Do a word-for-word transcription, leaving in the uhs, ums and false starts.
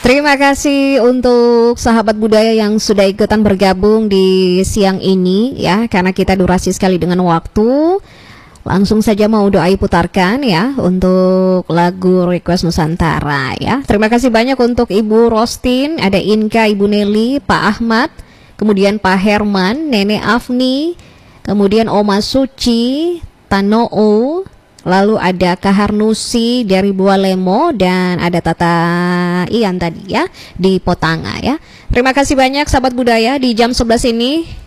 Terima kasih untuk sahabat budaya yang sudah ikutan bergabung di siang ini ya, karena kita durasi sekali dengan waktu. Langsung saja mau doai putarkan ya untuk lagu request Nusantara ya. Terima kasih banyak untuk Ibu Rostin, ada Inka, Ibu Nelly, Pak Ahmad, kemudian Pak Herman, Nenek Afni, kemudian Oma Suci, Tanoo, lalu ada Kaharnusi dari Bualemo, dan ada Tata Ian tadi ya di Potanga ya. Terima kasih banyak sahabat budaya di jam sebelas ini.